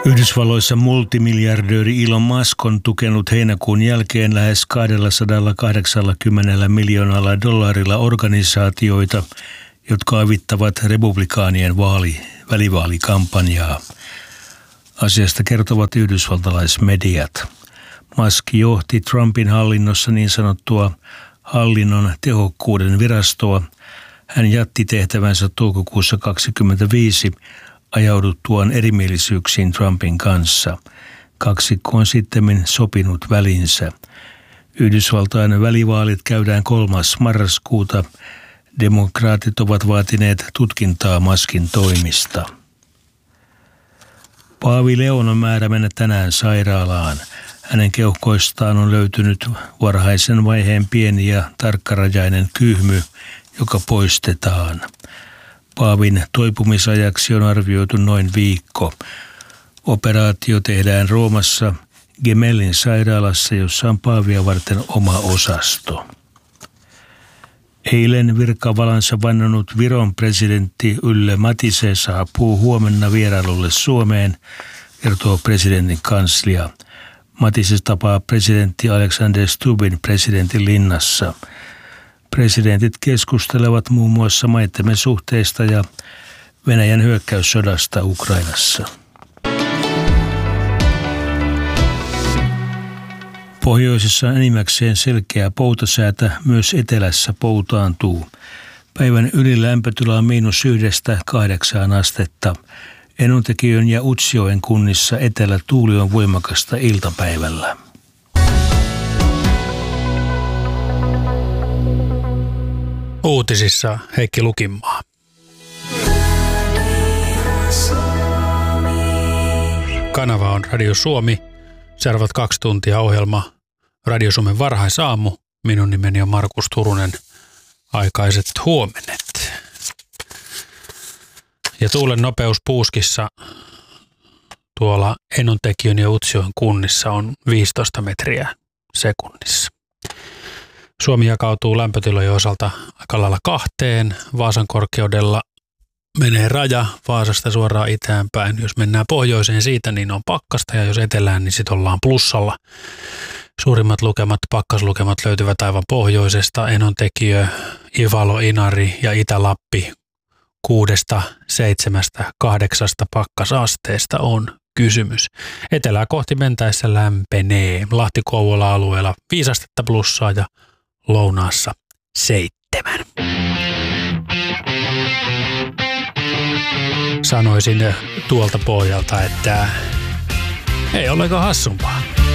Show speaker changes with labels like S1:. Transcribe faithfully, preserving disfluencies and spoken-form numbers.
S1: Yhdysvalloissa multimiljardööri Elon Musk on tukenut heinäkuun jälkeen lähes kaksisataakahdeksankymmentä miljoonalla dollarilla organisaatioita, jotka avittavat republikaanien vaali, välivaalikampanjaa. Asiasta kertovat yhdysvaltalaismediat. Musk johti Trumpin hallinnossa niin sanottua hallinnon tehokkuuden virastoa. Hän jätti tehtävänsä toukokuussa kaksikymmentäviisi ajauduttuaan erimielisyyksiin Trumpin kanssa. Kaksikko on sittemmin sopinut välinsä. Yhdysvaltain välivaalit käydään kolmas marraskuuta. Demokraatit ovat vaatineet tutkintaa Muskin toimista. Paavi Leon on määrä mennä tänään sairaalaan. Hänen keuhkoistaan on löytynyt varhaisen vaiheen pieni ja tarkkarajainen kyhmy, joka poistetaan. Paavin toipumisajaksi on arvioitu noin viikko. Operaatio tehdään Roomassa Gemellin sairaalassa, jossa on Paavia varten oma osasto. Eilen virkavalansa vannonut Viron presidentti Ylle Matise saapuu huomenna vierailulle Suomeen, kertoo presidentin kanslia. Matise tapaa presidentti Alexander Stubbin presidentin linnassa. Presidentit keskustelevat muun muassa maittemme suhteista ja Venäjän hyökkäyssodasta Ukrainassa. Pohjoisessa enimmäkseen selkeä poutasäätä, myös etelässä poutaantuu. Päivän ylilämpötila on miinus yhdestä kahdeksaan astetta. Enontekiön ja Utsjoen kunnissa etelä tuuli on voimakasta iltapäivällä.
S2: Uutisissa Heikki Lukinmaa. Kanava on Radio Suomi. Seuraavat kaksi tuntia ohjelma Radio Suomen varhaisaamu. Minun nimeni on Markus Turunen. Aikaiset huomenet. Ja tuulen nopeus Puuskissa tuolla Enontekiön ja Utsjoen kunnissa on viisitoista metriä sekunnissa. Suomi jakautuu lämpötilojen osalta aika lailla kahteen. Vaasan korkeudella menee raja Vaasasta suoraan itään päin. Jos mennään pohjoiseen siitä, niin on pakkasta, ja jos etelään, niin sitten ollaan plussalla. Suurimmat lukemat, pakkaslukemat löytyvät aivan pohjoisesta. Enontekiö, Ivalo, Inari ja Itä-Lappi kuudesta, seitsemästä, kahdeksasta pakkasasteesta on kysymys. Etelää kohti mentäessä lämpenee. Lahti-Kouvola-alueella viisi astetta plussaa ja lounaassa seitsemän. Sanoisin tuolta pohjalta, että ei ollenkaan hassumpaa.